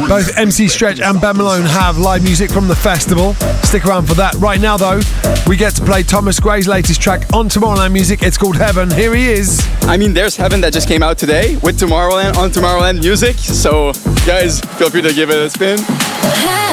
Both MC Stretch and Ben Malone have live music from the festival. Stick around for that. Right now, though, we get to play Thomas Gray's latest track on Tomorrowland Music. It's called Heaven. Here he is. I mean, there's Heaven that just came out today with Tomorrowland on Tomorrowland Music. So, guys, feel free to give it a spin.